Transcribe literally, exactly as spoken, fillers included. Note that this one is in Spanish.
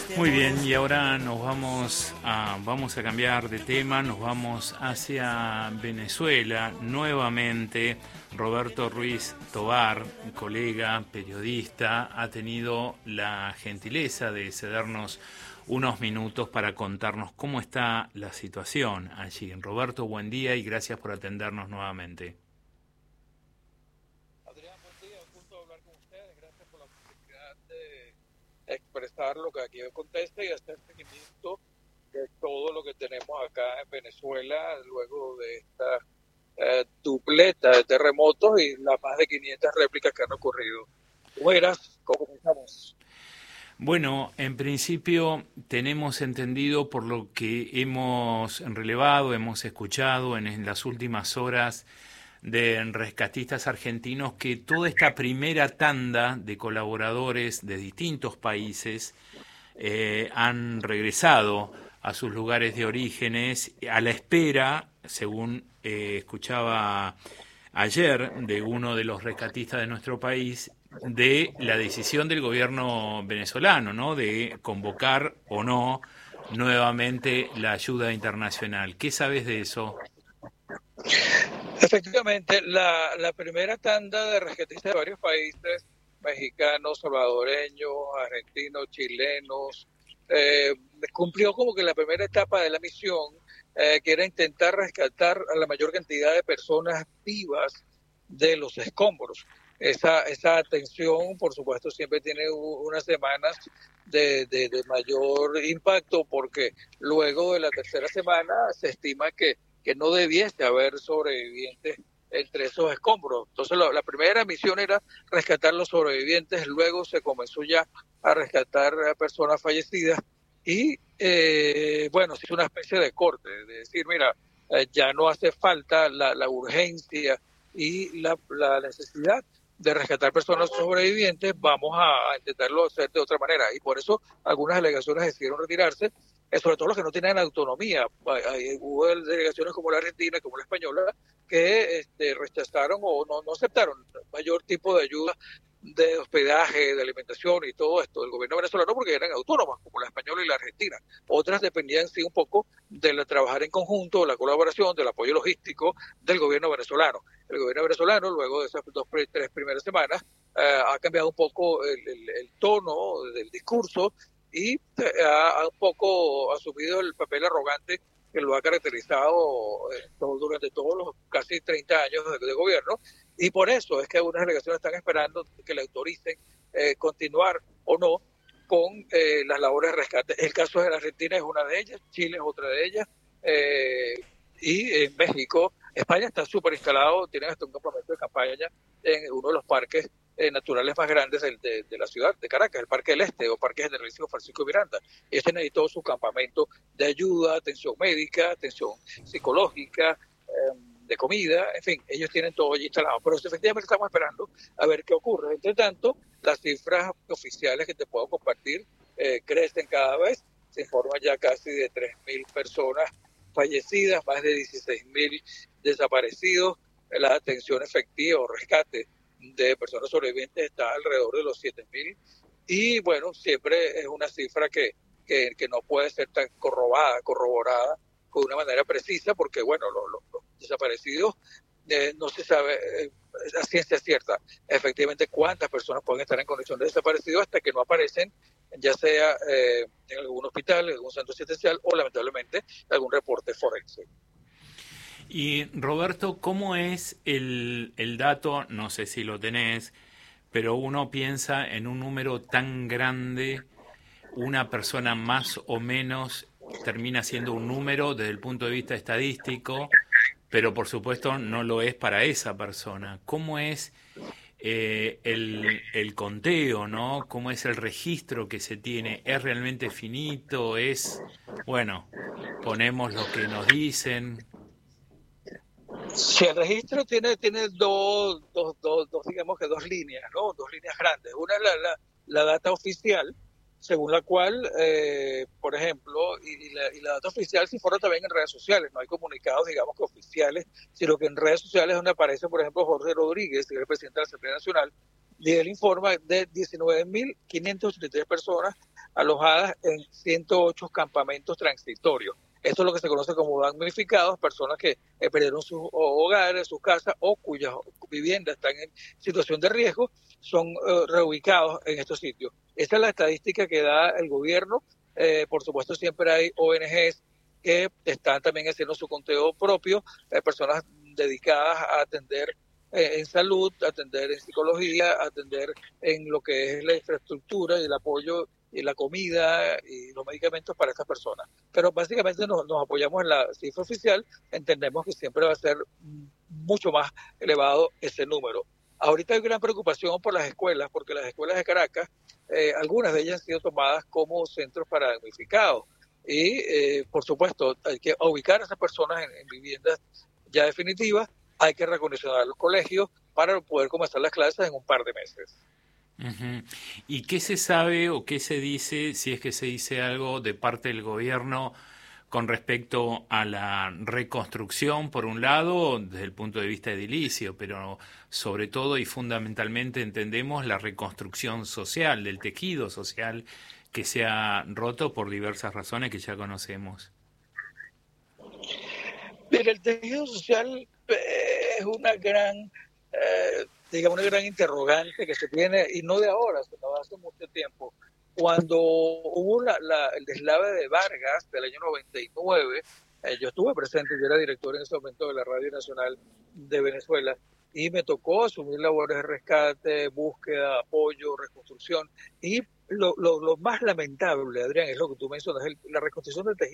Muy bien, y ahora nos vamos a, vamos a cambiar de tema, nos vamos hacia Venezuela nuevamente. Roberto Ruiz Tovar, colega, periodista, ha tenido la gentileza de cedernos unos minutos para contarnos cómo está la situación allí. Roberto, buen día y gracias por atendernos nuevamente. Adrián, buen día, un gusto hablar con ustedes, gracias por la oportunidad de expresar lo que aquí contesta y hacer seguimiento de todo lo que tenemos acá en Venezuela luego de esta eh, dupleta de terremotos y las más de quinientas réplicas que han ocurrido. ¿Cómo eras? ¿Cómo comenzamos? Bueno, en principio tenemos entendido por lo que hemos relevado, hemos escuchado en, en las últimas horas de rescatistas argentinos que toda esta primera tanda de colaboradores de distintos países eh, han regresado a sus lugares de orígenes a la espera, según eh, escuchaba ayer de uno de los rescatistas de nuestro país, de la decisión del gobierno venezolano, ¿no? De convocar o no nuevamente la ayuda internacional. ¿Qué sabes de eso? Efectivamente, la, la primera tanda de rescatistas de varios países, mexicanos, salvadoreños, argentinos, chilenos, eh, cumplió como que la primera etapa de la misión, eh, que era intentar rescatar a la mayor cantidad de personas vivas de los escombros. Esa, esa atención, por supuesto, siempre tiene unas semanas de, de, de mayor impacto porque luego de la tercera semana se estima que que no debiese haber sobrevivientes entre esos escombros. Entonces la, la primera misión era rescatar los sobrevivientes, luego se comenzó ya a rescatar a personas fallecidas y eh, bueno, se hizo una especie de corte, de decir, mira, eh, ya no hace falta la, la urgencia y la, la necesidad de rescatar personas sobrevivientes, vamos a, a intentarlo hacer de otra manera. Y por eso algunas delegaciones decidieron retirarse, eh, sobre todo los que no tienen autonomía. Hay, hubo delegaciones como la argentina, como la española, que este, rechazaron o no, no aceptaron mayor tipo de ayuda de hospedaje, de alimentación y todo esto del gobierno venezolano porque eran autónomas, como la española y la argentina. Otras dependían sí un poco de la, trabajar en conjunto, la colaboración, del apoyo logístico del gobierno venezolano. El gobierno venezolano, luego de esas dos, tres primeras semanas, eh, ha cambiado un poco el, el, el tono del discurso y eh, ha un poco asumido el papel arrogante que lo ha caracterizado eh, todo, durante todos los casi treinta años de, de gobierno, y por eso es que algunas delegaciones están esperando que le autoricen eh, continuar o no con eh, las labores de rescate. El caso de la Argentina es una de ellas, Chile es otra de ellas, eh, y en México, España está súper instalado, tienen hasta un campamento de campaña en uno de los parques eh, naturales más grandes de, de, de la ciudad de Caracas, el Parque del Este o Parque Generalísimo Francisco Miranda. Y este necesitó su campamento de ayuda, atención médica, atención psicológica, eh, de comida, en fin, ellos tienen todo allí instalado. Pero efectivamente estamos esperando a ver qué ocurre. Entre tanto, las cifras oficiales que te puedo compartir eh, crecen cada vez, se informan ya casi de tres mil personas fallecidas, más de dieciséis mil desaparecidos, la atención efectiva o rescate de personas sobrevivientes está alrededor de los siete mil, y bueno, siempre es una cifra que, que, que no puede ser tan corroborada, corroborada de una manera precisa, porque bueno, los, los, los desaparecidos eh, no se sabe eh, a ciencia cierta efectivamente cuántas personas pueden estar en condición de desaparecido hasta que no aparecen, ya sea eh, en algún hospital, en algún centro asistencial o lamentablemente algún reporte forense. Y Roberto, ¿cómo es el, el dato? No sé si lo tenés, pero uno piensa en un número tan grande, una persona más o menos termina siendo un número desde el punto de vista estadístico, pero por supuesto no lo es para esa persona. ¿Cómo es eh, el, el conteo, ¿no? ¿Cómo es el registro que se tiene? ¿Es realmente finito? ¿Es, bueno, ponemos lo que nos dicen? Si el registro tiene tiene dos, dos, dos, dos, digamos que dos líneas, ¿no? Dos líneas grandes. Una es la, la, la data oficial, según la cual, eh, por ejemplo, y, y, la, y la data oficial se informa también en redes sociales, no hay comunicados, digamos que oficiales, sino que en redes sociales es donde aparece, por ejemplo, Jorge Rodríguez, que es el presidente de la Asamblea Nacional, y él informa de diecinueve mil quinientas ochenta y tres personas alojadas en ciento ocho campamentos transitorios. Esto es lo que se conoce como damnificados, personas que eh, perdieron sus hogares, sus casas o cuyas viviendas están en situación de riesgo, son uh, reubicados en estos sitios. Esta es la estadística que da el gobierno. Eh, por supuesto, siempre hay O N Ges que están también haciendo su conteo propio, eh, personas dedicadas a atender eh, en salud, atender en psicología, atender en lo que es la infraestructura y el apoyo y la comida y los medicamentos para estas personas. Pero básicamente nos, nos apoyamos en la cifra oficial, entendemos que siempre va a ser mucho más elevado ese número. Ahorita hay gran preocupación por las escuelas, porque las escuelas de Caracas, eh, algunas de ellas han sido tomadas como centros para damnificados. Y, eh, por supuesto, hay que ubicar a esas personas en, en viviendas ya definitivas, hay que recondicionar los colegios para poder comenzar las clases en un par de meses. Uh-huh. ¿Y qué se sabe o qué se dice, si es que se dice algo de parte del gobierno con respecto a la reconstrucción, por un lado, desde el punto de vista edilicio, pero sobre todo y fundamentalmente entendemos la reconstrucción social, del tejido social que se ha roto por diversas razones que ya conocemos? Mira, el tejido social eh, es una gran... Eh, digamos, una gran interrogante que se tiene, y no de ahora, sino de hace mucho tiempo. Cuando hubo la, la, el deslave de Vargas del año noventa y nueve, eh, yo estuve presente, yo era director en ese momento de la Radio Nacional de Venezuela, y me tocó asumir labores de rescate, búsqueda, apoyo, reconstrucción, y lo, lo, lo más lamentable, Adrián, es lo que tú mencionas, el, la reconstrucción del tejido